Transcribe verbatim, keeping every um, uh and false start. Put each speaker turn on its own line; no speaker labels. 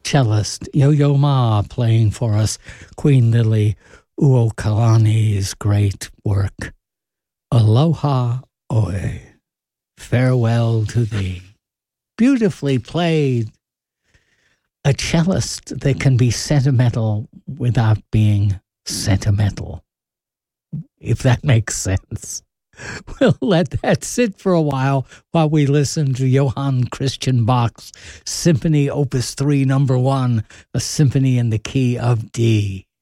cellist Yo-Yo Ma playing for us Queen Lily Uokalani's great work, Aloha Oe, Farewell to Thee. Beautifully played. A cellist that can be sentimental without being sentimental, if that makes sense. We'll let that sit for a while while we listen to Johann Christian Bach's Symphony Opus three, number one, a symphony in the key of D.